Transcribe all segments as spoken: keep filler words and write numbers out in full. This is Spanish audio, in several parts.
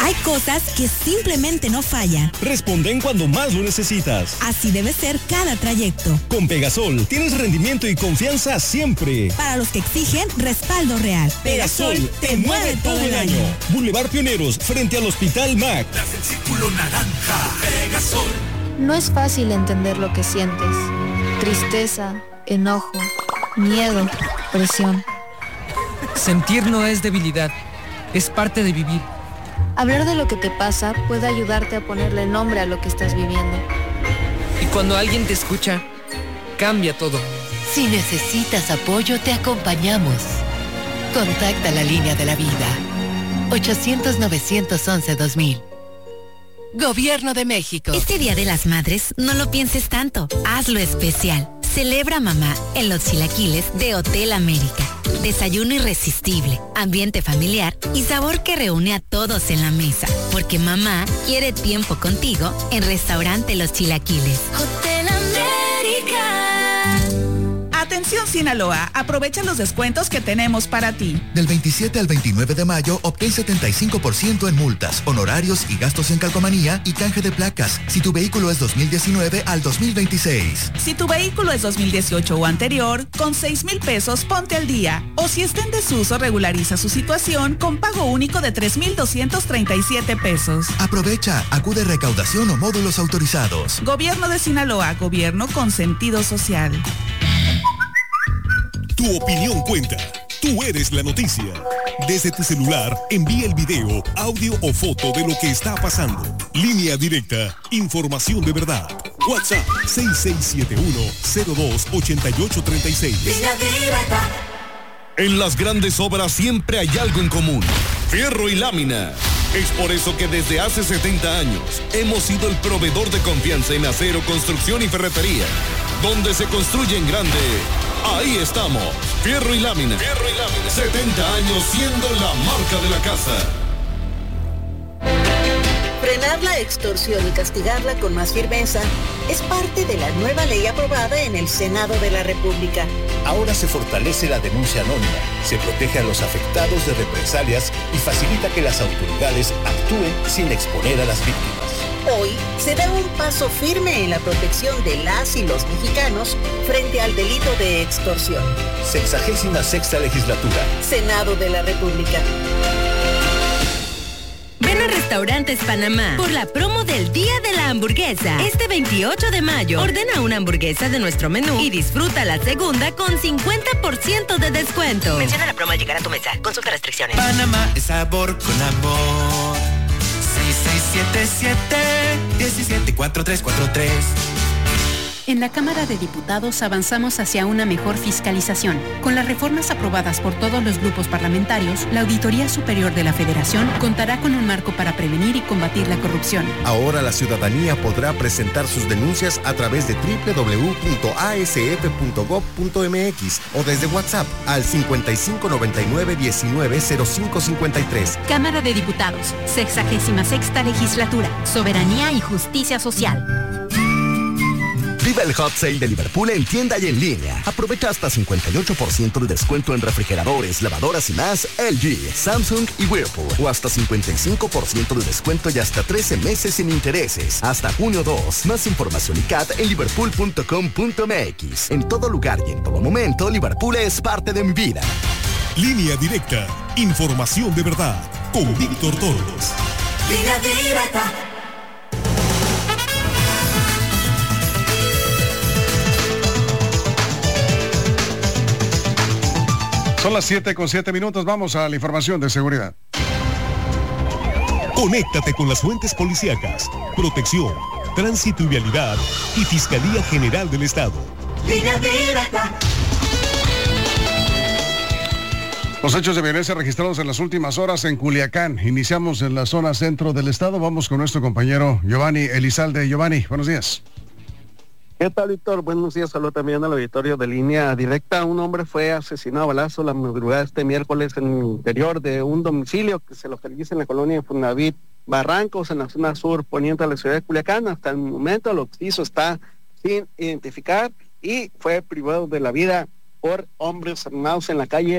Hay cosas que simplemente no fallan. Responden cuando más lo necesitas. Así debe ser cada trayecto. Con Pegasol tienes rendimiento y confianza siempre. Para los que exigen respaldo real. Pegasol te mueve todo el año. Boulevard Pioneros, frente al Hospital M A C. Das el círculo naranja. Pegasol. No es fácil entender lo que sientes. Tristeza, enojo, miedo, presión. Sentir no es debilidad, es parte de vivir. Hablar de lo que te pasa puede ayudarte a ponerle nombre a lo que estás viviendo. Y cuando alguien te escucha, cambia todo. Si necesitas apoyo, te acompañamos. Contacta la línea de la vida. ochocientos, novecientos once, dos mil. Gobierno de México. Este Día de las Madres, no lo pienses tanto. Hazlo especial. Celebra a mamá en los chilaquiles de Hotel América. Desayuno irresistible, ambiente familiar y sabor que reúne a todos en la mesa. Porque mamá quiere tiempo contigo en Restaurante Los Chilaquiles. Hotel América. Atención Sinaloa, aprovecha los descuentos que tenemos para ti. Del veintisiete al veintinueve de mayo, obtén setenta y cinco por ciento en multas, honorarios y gastos en calcomanía y canje de placas, si tu vehículo es dos mil diecinueve al dos mil veintiséis. Si tu vehículo es dos mil dieciocho o anterior, con seis mil pesos ponte al día. O si está en desuso, regulariza su situación con pago único de tres mil doscientos treinta y siete pesos. Aprovecha, acude a recaudación o módulos autorizados. Gobierno de Sinaloa, gobierno con sentido social. Tu opinión cuenta. Tú eres la noticia. Desde tu celular, envía el video, audio o foto de lo que está pasando. Línea directa. Información de verdad. WhatsApp seis seis siete uno, cero dos, ocho ocho tres seis. Línea directa. En las grandes obras siempre hay algo en común. Fierro y lámina. Es por eso que desde hace setenta años hemos sido el proveedor de confianza en acero, construcción y ferretería. Donde se construye en grande, ahí estamos. Fierro y lámina. Fierro y lámina. setenta años siendo la marca de la casa. Frenar la extorsión y castigarla con más firmeza es parte de la nueva ley aprobada en el Senado de la República. Ahora se fortalece la denuncia anónima, se protege a los afectados de represalias y facilita que las autoridades actúen sin exponer a las víctimas. Hoy se da un paso firme en la protección de las y los mexicanos frente al delito de extorsión. Sexagésima sexta legislatura. Senado de la República. Ven a Restaurantes Panamá por la promo del Día de la Hamburguesa. Este veintiocho de mayo, ordena una hamburguesa de nuestro menú y disfruta la segunda con cincuenta por ciento de descuento. Menciona la promo al llegar a tu mesa. Consulta restricciones. Panamá es sabor con amor. seis seis siete siete, uno siete cuatro tres cuatro tres. En la Cámara de Diputados avanzamos hacia una mejor fiscalización. Con las reformas aprobadas por todos los grupos parlamentarios, la Auditoría Superior de la Federación contará con un marco para prevenir y combatir la corrupción. Ahora la ciudadanía podrá presentar sus denuncias a través de doble u doble u doble u punto a s f punto gob punto m x o desde WhatsApp al cincuenta y cinco noventa y nueve diecinueve cero cinco cincuenta y tres. Cámara de Diputados, sexagésima sexta legislatura, soberanía y justicia social. Viva el Hot Sale de Liverpool en tienda y en línea. Aprovecha hasta cincuenta y ocho por ciento de descuento en refrigeradores, lavadoras y más L G, Samsung y Whirlpool. O hasta cincuenta y cinco por ciento de descuento y hasta trece meses sin intereses. Hasta junio dos. Más información y C A T en liverpool punto com punto m x. En todo lugar y en todo momento, Liverpool es parte de mi vida. Línea directa. Información de verdad. Con Víctor Torres. Línea directa. Son las siete con siete minutos, vamos a la información de seguridad. Conéctate con las fuentes policíacas, protección, tránsito y vialidad y Fiscalía General del Estado. Línea directa. Los hechos de violencia registrados en las últimas horas en Culiacán. Iniciamos en la zona centro del estado. Vamos con nuestro compañero Giovanni Elizalde. Giovanni, buenos días. ¿Qué tal, Víctor? Buenos días, saludo también al auditorio de Línea Directa. Un hombre fue asesinado a balazo la madrugada de este miércoles en el interior de un domicilio que se localiza en la colonia Infonavit Barrancos, en la zona sur poniente de la ciudad de Culiacán. Hasta el momento lo que hizo está sin identificar y fue privado de la vida por hombres armados en la calle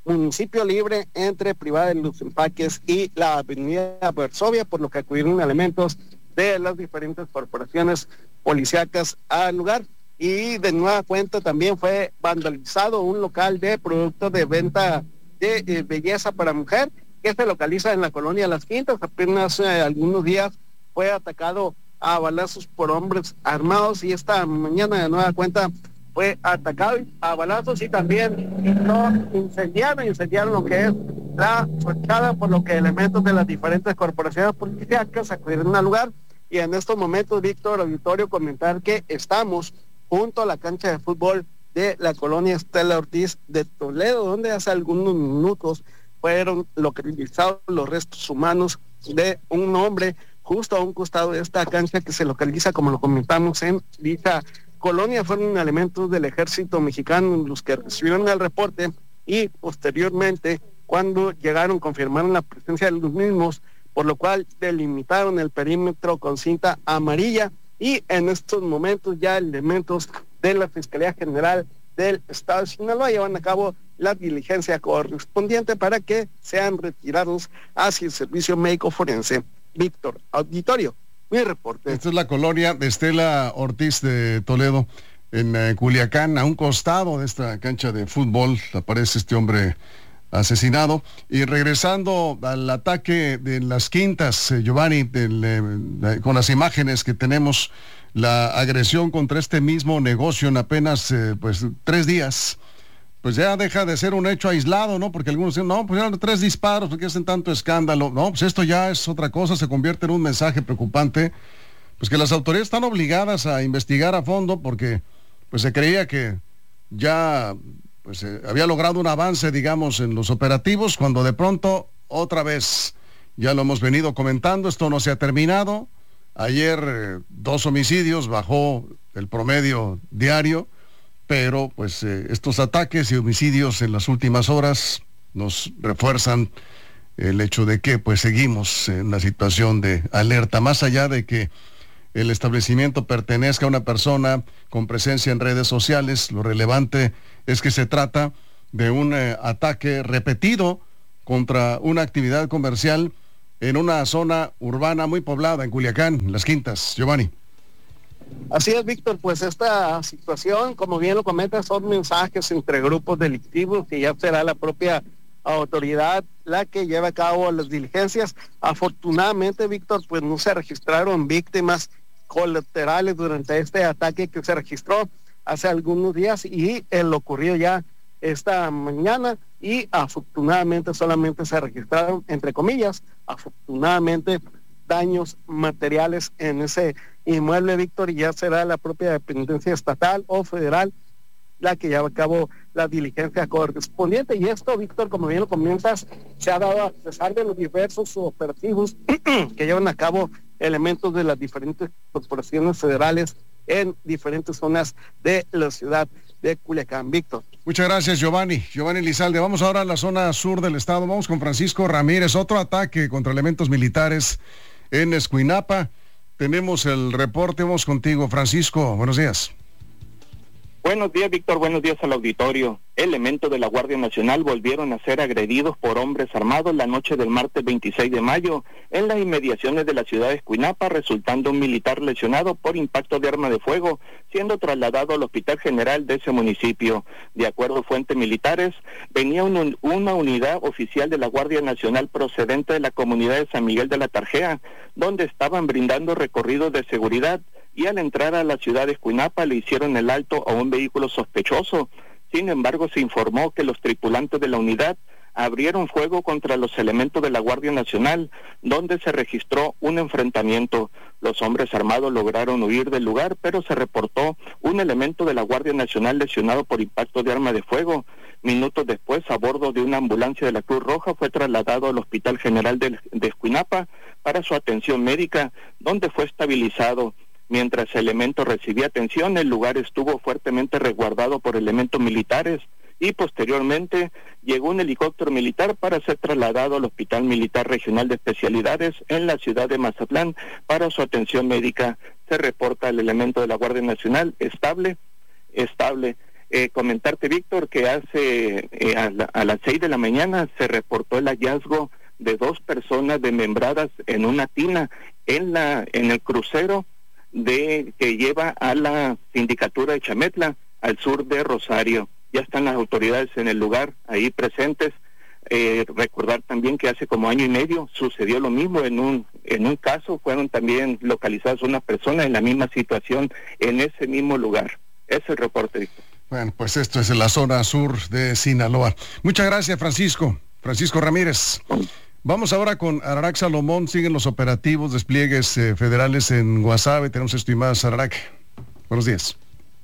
municipio libre entre Privada de los Empaques y la avenida Varsovia, por lo que acudieron elementos de las diferentes corporaciones policíacas al lugar. Y de nueva cuenta también fue vandalizado un local de productos de venta de eh, belleza para mujer que se localiza en la colonia Las Quintas. Apenas eh, algunos días fue atacado a balazos por hombres armados y esta mañana de nueva cuenta fue atacado a balazos y también no, incendiaron, incendiaron lo que es la fachada, por lo que elementos de las diferentes corporaciones policíacas acudieron al lugar. Y en estos momentos, Víctor Auditorio, comentar que estamos junto a la cancha de fútbol de la colonia Estela Ortiz de Toledo, donde hace algunos minutos fueron localizados los restos humanos de un hombre justo a un costado de esta cancha que se localiza, como lo comentamos, en dicha colonia. Fueron elementos del ejército mexicano los que recibieron el reporte y posteriormente, cuando llegaron, confirmaron la presencia de los mismos, por lo cual delimitaron el perímetro con cinta amarilla y en estos momentos ya elementos de la Fiscalía General del Estado de Sinaloa llevan a cabo la diligencia correspondiente para que sean retirados hacia el servicio médico forense. Víctor Auditorio, mi reporte. Esta es la colonia de Estela Ortiz de Toledo, en eh, Culiacán, a un costado de esta cancha de fútbol aparece este hombre asesinado. Y regresando al ataque de Las Quintas, eh, Giovanni, del, eh, con las imágenes que tenemos, la agresión contra este mismo negocio en apenas eh, pues tres días, pues ya deja de ser un hecho aislado, ¿no? Porque algunos dicen, no, pues ya tres disparos, ¿por qué hacen tanto escándalo? No, pues esto ya es otra cosa, se convierte en un mensaje preocupante, pues que las autoridades están obligadas a investigar a fondo, porque pues se creía que ya pues eh, había logrado un avance, digamos, en los operativos, cuando de pronto, otra vez, ya lo hemos venido comentando, esto no se ha terminado. Ayer eh, dos homicidios, bajó el promedio diario, pero pues eh, estos ataques y homicidios en las últimas horas nos refuerzan el hecho de que pues seguimos en una situación de alerta, más allá de que el establecimiento pertenezca a una persona con presencia en redes sociales. Lo relevante es que se trata de un eh, ataque repetido contra una actividad comercial en una zona urbana muy poblada en Culiacán, en Las Quintas. Giovanni. Así es, Víctor, pues esta situación, como bien lo comentas, son mensajes entre grupos delictivos y ya será la propia autoridad la que lleva a cabo las diligencias. Afortunadamente, Víctor, pues no se registraron víctimas colaterales durante este ataque que se registró hace algunos días y el ocurrido ya esta mañana, y afortunadamente solamente se registraron, entre comillas, afortunadamente, daños materiales en ese inmueble, Víctor, y ya será la propia dependencia estatal o federal la que lleva a cabo la diligencia correspondiente. Y esto, Víctor, como bien lo comentas, se ha dado a pesar de los diversos operativos que llevan a cabo elementos de las diferentes corporaciones federales en diferentes zonas de la ciudad de Culiacán. Víctor. Muchas gracias, Giovanni. Giovanni Lizalde. Vamos ahora a la zona sur del estado. Vamos con Francisco Ramírez. Otro ataque contra elementos militares en Escuinapa. Tenemos el reporte. Vamos contigo, Francisco. Buenos días. Buenos días, Víctor. Buenos días al auditorio. Elementos de la Guardia Nacional volvieron a ser agredidos por hombres armados la noche del martes veintiséis de mayo en las inmediaciones de la ciudad de Escuinapa, resultando un militar lesionado por impacto de arma de fuego, siendo trasladado al Hospital General de ese municipio. De acuerdo a fuentes militares, venía un, una unidad oficial de la Guardia Nacional procedente de la comunidad de San Miguel de la Tarjea, donde estaban brindando recorridos de seguridad, y al entrar a la ciudad de Escuinapa le hicieron el alto a un vehículo sospechoso. Sin embargo, se informó que los tripulantes de la unidad abrieron fuego contra los elementos de la Guardia Nacional, donde se registró un enfrentamiento. Los hombres armados lograron huir del lugar, pero se reportó un elemento de la Guardia Nacional lesionado por impacto de arma de fuego. Minutos después, a bordo de una ambulancia de la Cruz Roja, fue trasladado al Hospital General de, de Escuinapa para su atención médica, donde fue estabilizado. Mientras el elemento recibía atención, el lugar estuvo fuertemente resguardado por elementos militares y posteriormente llegó un helicóptero militar para ser trasladado al Hospital Militar Regional de Especialidades en la ciudad de Mazatlán para su atención médica. Se reporta el elemento de la Guardia Nacional estable, estable. Eh, comentarte, Víctor, que hace eh, a, la, a las seis de la mañana se reportó el hallazgo de dos personas desmembradas en una tina en la en el crucero de que lleva a la sindicatura de Chametla, al sur de Rosario. Ya están las autoridades en el lugar, ahí presentes. Eh, recordar también que hace como año y medio sucedió lo mismo en un en un caso, fueron también localizadas unas personas en la misma situación en ese mismo lugar. Ese es el reporte, Víctor. Bueno, pues esto es en la zona sur de Sinaloa. Muchas gracias, Francisco. Francisco Ramírez. Vamos ahora con Ararac Salomón. Siguen los operativos, despliegues eh, federales en Guasave. Tenemos esto y más, Ararac. Buenos días.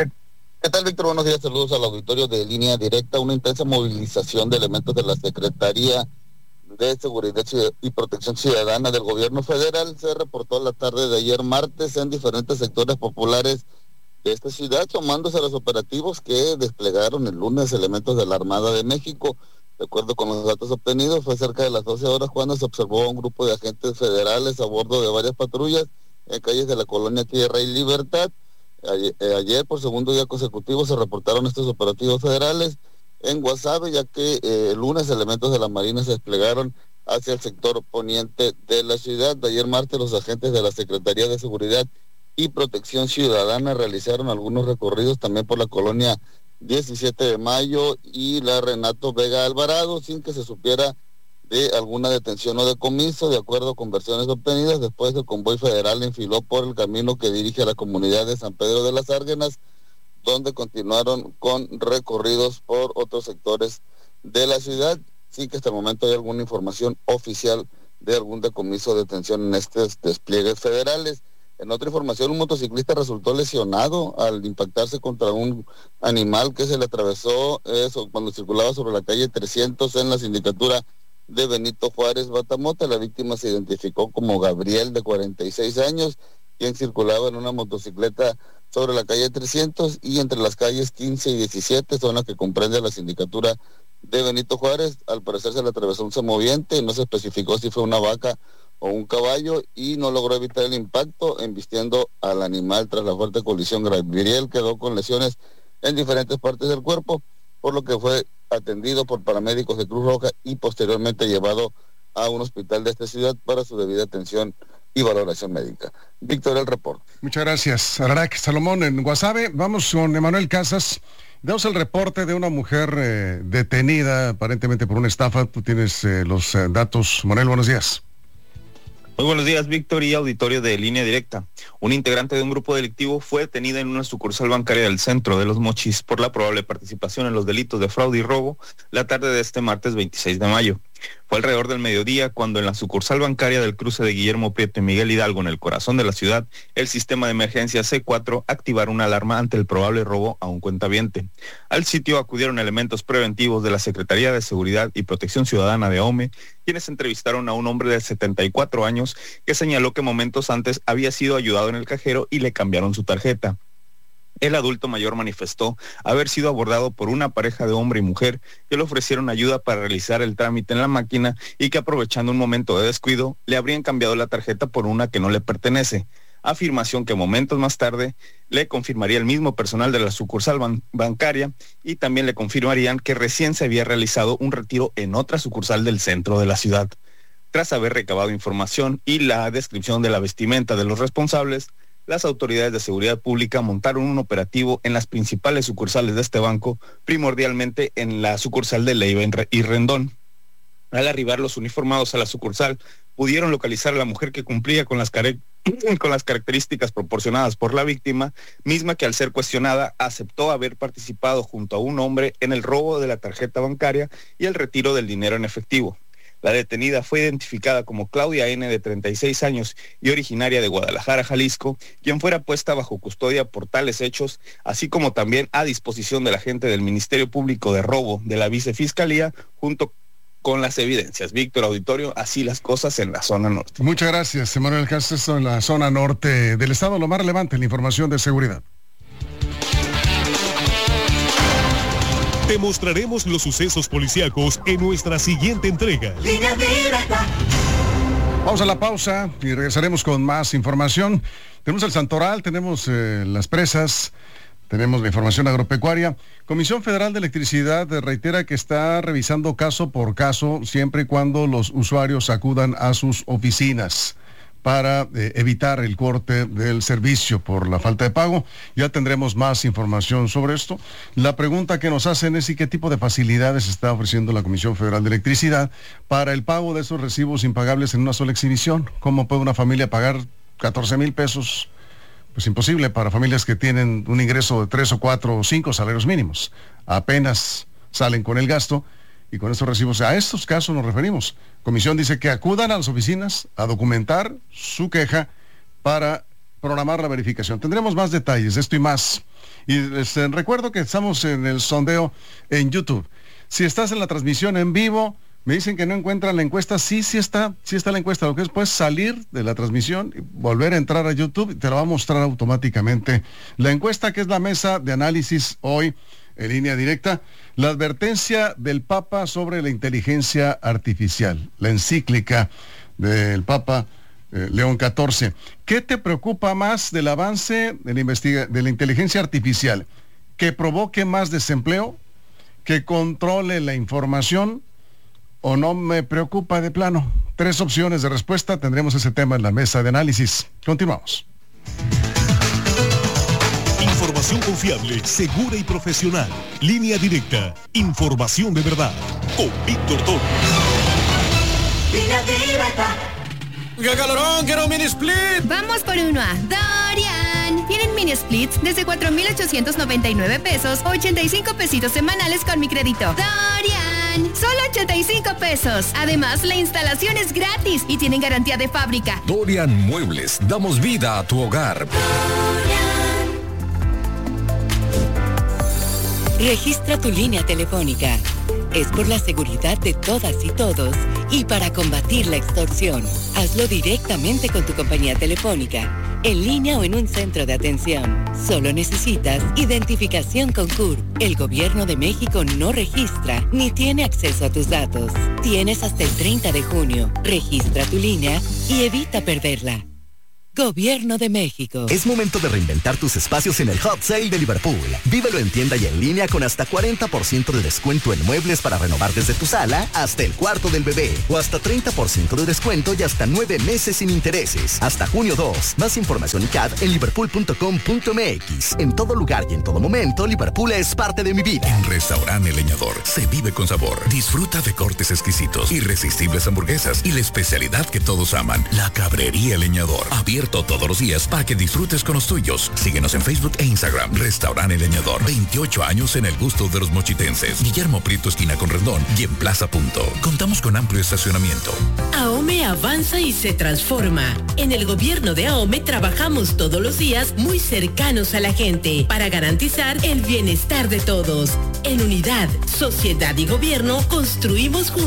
¿Qué tal, Víctor? Buenos días, saludos al auditorio de Línea Directa. Una intensa movilización de elementos de la Secretaría de Seguridad y Protección Ciudadana del Gobierno Federal se reportó la tarde de ayer martes en diferentes sectores populares de esta ciudad, sumándose a los operativos que desplegaron el lunes elementos de la Armada de México. De acuerdo con los datos obtenidos, fue cerca de las doce horas cuando se observó a un grupo de agentes federales a bordo de varias patrullas en calles de la colonia Tierra y Libertad. Ayer, ayer, por segundo día consecutivo, se reportaron estos operativos federales en Guasave, ya que eh, el lunes elementos de la Marina se desplegaron hacia el sector poniente de la ciudad. De ayer martes, los agentes de la Secretaría de Seguridad y Protección Ciudadana realizaron algunos recorridos también por la colonia diecisiete de mayo y la Renato Vega Alvarado, sin que se supiera de alguna detención o decomiso. De acuerdo con versiones obtenidas, después el convoy federal enfiló por el camino que dirige a la comunidad de San Pedro de las Árgenas, donde continuaron con recorridos por otros sectores de la ciudad, sin que hasta el momento hay alguna información oficial de algún decomiso o detención en estos despliegues federales. En otra información, un motociclista resultó lesionado al impactarse contra un animal que se le atravesó eso, cuando circulaba sobre la calle trescientos en la sindicatura de Benito Juárez, Batamote. La víctima se identificó como Gabriel, de cuarenta y seis años, quien circulaba en una motocicleta sobre la calle trescientos y entre las calles quince y diecisiete, zona que comprende la sindicatura de Benito Juárez. Al parecer se le atravesó un semoviente, no se especificó si fue una vaca o un caballo, y no logró evitar el impacto embistiendo al animal. Tras la fuerte colisión, Gabriel quedó con lesiones en diferentes partes del cuerpo, por lo que fue atendido por paramédicos de Cruz Roja y posteriormente llevado a un hospital de esta ciudad para su debida atención y valoración médica. Víctor, el reporte. Muchas gracias, Ararac Salomón en Guasave. Vamos con Emanuel Casas. Damos el reporte de una mujer eh, detenida aparentemente por una estafa. Tú tienes eh, los eh, datos. Manuel, buenos días. Muy buenos días, Víctor y auditorio de Línea Directa. Un integrante de un grupo delictivo fue detenido en una sucursal bancaria del centro de Los Mochis por la probable participación en los delitos de fraude y robo la tarde de este martes veintiséis de mayo. Fue alrededor del mediodía cuando en la sucursal bancaria del cruce de Guillermo Prieto y Miguel Hidalgo, en el corazón de la ciudad, el sistema de emergencia C cuatro activaron una alarma ante el probable robo a un cuentaviente. Al sitio acudieron elementos preventivos de la Secretaría de Seguridad y Protección Ciudadana de AOME, quienes entrevistaron a un hombre de setenta y cuatro años que señaló que momentos antes había sido ayudado en el cajero y le cambiaron su tarjeta. El adulto mayor manifestó haber sido abordado por una pareja de hombre y mujer que le ofrecieron ayuda para realizar el trámite en la máquina y que, aprovechando un momento de descuido, le habrían cambiado la tarjeta por una que no le pertenece. Afirmación que momentos más tarde le confirmaría el mismo personal de la sucursal ban- bancaria y también le confirmarían que recién se había realizado un retiro en otra sucursal del centro de la ciudad. Tras haber recabado información y la descripción de la vestimenta de los responsables, las autoridades de seguridad pública montaron un operativo en las principales sucursales de este banco, primordialmente en la sucursal de Leiva y Rendón. Al arribar los uniformados a la sucursal, pudieron localizar a la mujer que cumplía con las, care- con las características proporcionadas por la víctima, misma que al ser cuestionada aceptó haber participado junto a un hombre en el robo de la tarjeta bancaria y el retiro del dinero en efectivo. La detenida fue identificada como Claudia N., de treinta y seis años y originaria de Guadalajara, Jalisco, quien fuera puesta bajo custodia por tales hechos, así como también a disposición del agente del Ministerio Público de Robo de la Vicefiscalía, junto con las evidencias. Víctor, auditorio, así las cosas en la zona norte. Muchas gracias, Emanuel Casas, en la zona norte del estado. Lo más relevante en la información de seguridad. Te mostraremos los sucesos policíacos en nuestra siguiente entrega. Línea Directa. Vamos a la pausa y regresaremos con más información. Tenemos el Santoral, tenemos eh, las presas Tenemos la información agropecuaria. Comisión Federal de Electricidad reitera que está revisando caso por caso siempre y cuando los usuarios acudan a sus oficinas para eh, evitar el corte del servicio por la falta de pago. Ya tendremos más información sobre esto. La pregunta que nos hacen es ¿y qué tipo de facilidades está ofreciendo la Comisión Federal de Electricidad para el pago de esos recibos impagables en una sola exhibición? ¿Cómo puede una familia pagar catorce mil pesos? Pues imposible para familias que tienen un ingreso de tres o cuatro o cinco salarios mínimos. Apenas salen con el gasto y con estos recibos. A estos casos nos referimos. Comisión dice que acudan a las oficinas a documentar su queja para programar la verificación. Tendremos más detalles de esto y más. Y les eh, recuerdo que estamos en el sondeo en YouTube. Si estás en la transmisión en vivo, me dicen que no encuentran la encuesta. Sí, sí está, sí está la encuesta. Lo que es, puedes salir de la transmisión y volver a entrar a YouTube y te la va a mostrar automáticamente. La encuesta, que es la mesa de análisis hoy en línea directa, la advertencia del Papa sobre la inteligencia artificial, la encíclica del Papa eh, León catorce. ¿Qué te preocupa más del avance de la, investiga- de la inteligencia artificial? ¿Que provoque más desempleo? ¿Que controle la información? ¿O no me preocupa de plano? Tres opciones de respuesta. Tendremos ese tema en la mesa de análisis. Continuamos. Información confiable, segura y profesional. Línea directa. Información de verdad. Con Víctor Toro. Línea directa. ¡Qué calorón! ¡Quiero un mini split! Vamos por uno a Dorian. Tienen mini splits desde cuatro mil ochocientos noventa y nueve pesos, ochenta y cinco pesitos semanales con mi crédito. Dorian. Solo ochenta y cinco pesos. Además, la instalación es gratis y tienen garantía de fábrica. Dorian Muebles. Damos vida a tu hogar. Registra tu línea telefónica. Es por la seguridad de todas y todos y para combatir la extorsión. Hazlo directamente con tu compañía telefónica, en línea o en un centro de atención. Solo necesitas identificación con C U R. El Gobierno de México no registra ni tiene acceso a tus datos. Tienes hasta el treinta de junio. Registra tu línea y evita perderla. Gobierno de México. Es momento de reinventar tus espacios en el Hot Sale de Liverpool. Vívelo en tienda y en línea con hasta cuarenta por ciento de descuento en muebles para renovar desde tu sala hasta el cuarto del bebé. O hasta treinta por ciento de descuento y hasta nueve meses sin intereses. Hasta junio dos. Más información y C A D en liverpool punto com punto m x. En todo lugar y en todo momento, Liverpool es parte de mi vida. En Restaurante El Leñador se vive con sabor. Disfruta de cortes exquisitos, irresistibles hamburguesas y la especialidad que todos aman, la Cabrería El Leñador. Abierto todos los días para que disfrutes con los tuyos. Síguenos en Facebook e Instagram. Restaurante El Leñador. veintiocho años en el gusto de los mochitenses. Guillermo Prieto, esquina con Rendón y en Plaza Punto. Contamos con amplio estacionamiento. AOME avanza y se transforma. En el gobierno de AOME trabajamos todos los días muy cercanos a la gente para garantizar el bienestar de todos. En unidad, sociedad y gobierno construimos juntos